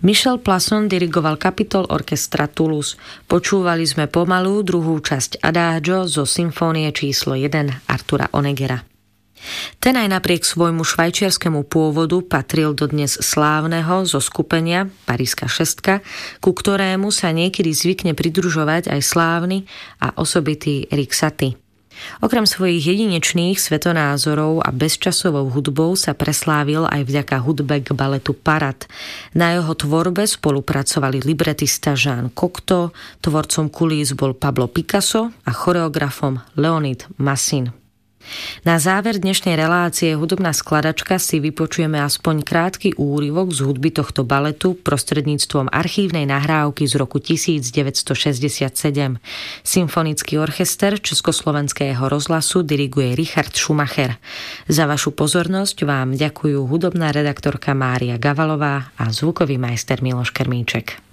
Michel Plasson dirigoval kapitol orchestra Toulouse. Počúvali sme pomalú druhú časť Adagio zo symfónie číslo 1 Artura Oneggera. Ten aj napriek svojmu švajčiarskému pôvodu patril do dnes slávneho zoskupenia Paríska šestka, ku ktorému sa niekedy zvykne pridružovať aj slávny a osobitý Erik Satie. Okrem svojich jedinečných svetonázorov a bezčasovou hudbou sa preslávil aj vďaka hudbe k baletu Parad. Na jeho tvorbe spolupracovali libretista Jean Cocteau, tvorcom kulís bol Pablo Picasso a choreografom Leonid Massin. Na záver dnešnej relácie Hudobná skladačka si vypočujeme aspoň krátky úryvok z hudby tohto baletu prostredníctvom archívnej nahrávky z roku 1967. Symfonický orchester Československého rozhlasu diriguje Richard Schumacher. Za vašu pozornosť vám ďakujú hudobná redaktorka Mária Gavalová a zvukový majster Miloš Krmíček.